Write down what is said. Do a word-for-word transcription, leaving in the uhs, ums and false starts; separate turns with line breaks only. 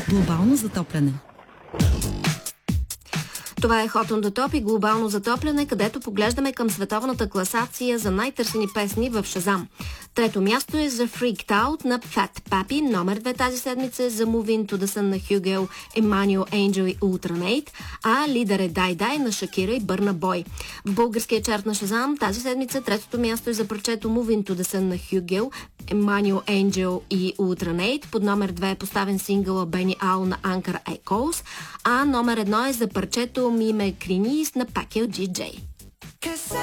Глобално затопляне.
Това е Hot on the Top и глобално затопляне, където поглеждаме към световната класация за най-търсени песни в Шазам. Трето място е за Freaked Out на Fat Papi, номер две тази седмица е за Moving to the Sun на Hugel, Emmanuel Angel и Ultranate, а лидер е Дай Дай на Шакира и Бърна Бой. В българския чарт на Шазам тази седмица третото място е за парчето Moving to the Sun на Hugel, Emmanuel Angel и Ultranate. Под номер две е поставен сингъла Benny Al на Anchor Echoes, а номер едно е за парчето Ми ме кринис на Пакел джи джей.